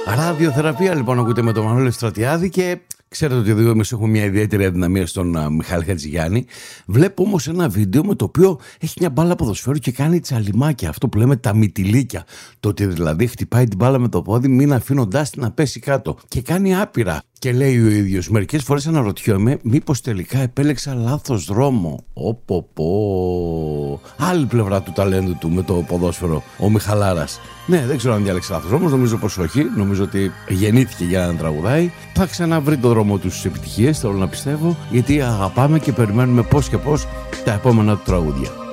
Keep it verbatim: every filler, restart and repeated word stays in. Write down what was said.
Ραδιοθεραπεία λοιπόν ακούτε με τον Μανώλη Στρατιάδη και ξέρετε ότι εδώ εμείς έχουμε μια ιδιαίτερη αδυναμία στον uh, Μιχάλη Χατζηγιάννη. Βλέπω όμως ένα βίντεο με το οποίο έχει μια μπάλα ποδοσφαίρου και κάνει τσαλιμάκια, αυτό που λέμε τα μυτιλίκια. Το ότι δηλαδή χτυπάει την μπάλα με το πόδι μην αφήνοντάς την να πέσει κάτω και κάνει άπειρα. Και λέει ο ίδιος, μερικές φορές αναρωτιόμαι μήπως τελικά επέλεξα λάθος δρόμο. Οπό πω. Άλλη πλευρά του ταλέντου του με το ποδόσφαιρο, ο Μιχαλάρας. Ναι, δεν ξέρω αν διάλεξε λάθος δρόμο, νομίζω πως όχι. Νομίζω ότι γεννήθηκε για να τραγουδάει. Θα ξαναβρει το δρόμο του στις επιτυχίες, θέλω να πιστεύω, γιατί αγαπάμε και περιμένουμε πώς και πώς τα επόμενα του τραγούδια.